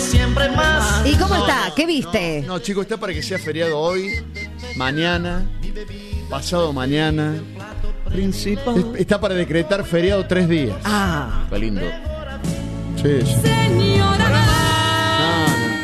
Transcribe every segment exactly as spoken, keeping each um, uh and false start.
siempre más. ¿Y cómo está? ¿Qué viste? No, no, chicos, está para que sea feriado hoy, mañana, pasado mañana. Principal. Está para decretar feriado tres días. Ah. Qué lindo. Sí, sí. Señora, No,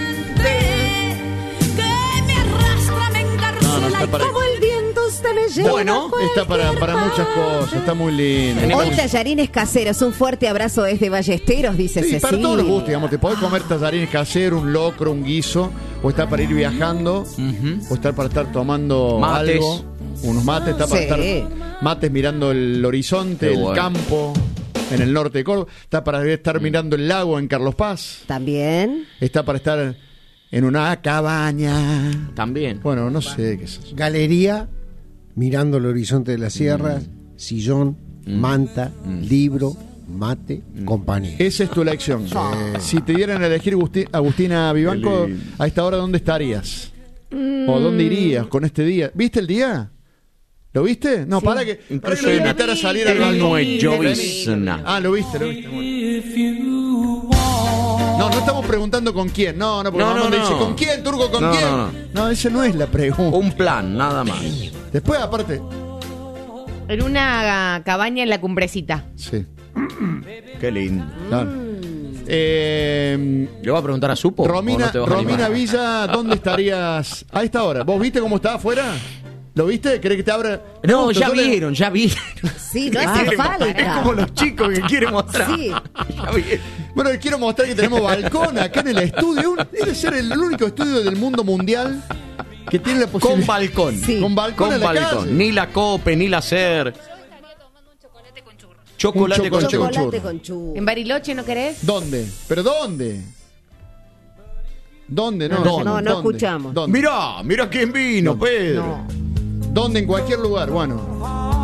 que me arrastra, me encarcela no, no, está y para, Como el viento usted me lleva. Bueno, está para, para muchas cosas, está muy lindo. Hoy tallarines caseros, un fuerte abrazo desde Ballesteros, dice Sí, Cecilia. para todos los gustos, digamos, te podés comer tallarines caseros, un locro, un guiso, o está para ir viajando, Ujú. o estar para estar tomando Mates. algo, unos mates, está para Sí. estar mates mirando el horizonte, Qué el bueno. campo, en el norte de Córdoba, está para estar mirando el lago en Carlos Paz, También. está para estar en una cabaña. También. Bueno, no sé qué es eso. Galería, mirando el horizonte de las sierras, sillón, Mm. manta, Mm. libro, mate, compañía. Esa es tu elección. Eh, si te dieran a elegir, Gusti- Agustina Vivanco, a esta hora, ¿dónde estarías? ¿O dónde irías con este día? ¿Viste el día? ¿Lo viste? No, para que, para que lo voy a invitar a salir al balcón. no es llovizna. Ah, lo viste, lo viste. Bueno. No, no estamos preguntando con quién. No, no, porque No, mamá no, me dice, no. ¿con quién, Turco? ¿Con No, quién? no, No, esa no es la pregunta. Un plan, nada más. Después, aparte. En una cabaña en la cumbrecita. Sí. Qué lindo. Claro. Eh, ¿Le voy a preguntar a Supo? Romina, ¿O no te vas a Romina animar? Villa, ¿dónde estarías a esta hora? ¿Vos viste cómo estaba afuera? ¿Lo viste? ¿Querés que te abra? No, Justo, ya yo le- vieron, ya vieron. Sí, no hace Es falta. como los chicos que quieren mostrar. Sí. Ya vieron. Bueno, les quiero mostrar que tenemos balcón acá en el estudio. Un- Debe ser el único estudio del mundo mundial que tiene la posibilidad. Con balcón. Sí. Con balcón Con en la balcón. calle. Ni la cope, ni la cer. Chocolate Un con chocolate churro. Chocolate con churro. ¿En Bariloche no querés? ¿Dónde? ¿Pero dónde? ¿Dónde? No, No, ¿dónde? no, no ¿Dónde? escuchamos. ¿Dónde? Mirá, mirá quién vino, Pedro. No. ¿Dónde? En cualquier lugar. Bueno,